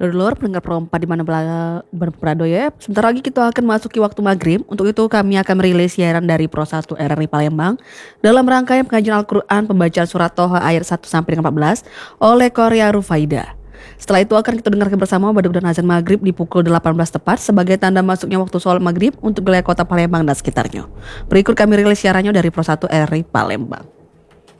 Dulur pendengar Pro 4 di mana berada ya. Sebentar lagi kita akan masuki waktu maghrib. Untuk itu kami akan merilis siaran dari Pro 1 RRI Palembang dalam rangkaian pengajian Al-Quran pembacaan surat Toha ayat 1 sampai dengan 14 oleh Korea Rufaida. Setelah itu akan kita dengarkan bersama baduk dan azan maghrib di pukul 18 tepat sebagai tanda masuknya waktu sholat maghrib untuk wilayah kota Palembang dan sekitarnya. Berikut kami rilis siarannya dari Pro 1 RRI Palembang.